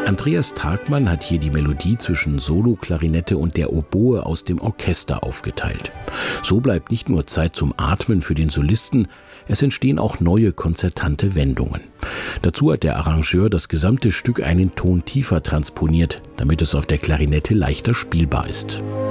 Andreas Tagmann hat hier die Melodie zwischen Solo-Klarinette und der Oboe aus dem Orchester aufgeteilt. So bleibt nicht nur Zeit zum Atmen für den Solisten, es entstehen auch neue konzertante Wendungen. Dazu hat der Arrangeur das gesamte Stück einen Ton tiefer transponiert, damit es auf der Klarinette leichter spielbar ist.